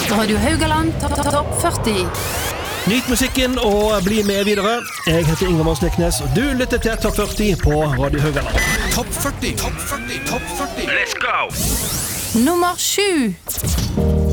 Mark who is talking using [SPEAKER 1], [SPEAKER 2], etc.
[SPEAKER 1] Radio Haugaland Topp 40.
[SPEAKER 2] Nyt musikken og bli med videre. Jeg heter Ingemar Morsneknes, og du lytter til Topp 40 på Radio Haugaland.
[SPEAKER 3] Topp 40, Topp 40, Topp 40.
[SPEAKER 4] Let's go!
[SPEAKER 1] Nummer 7.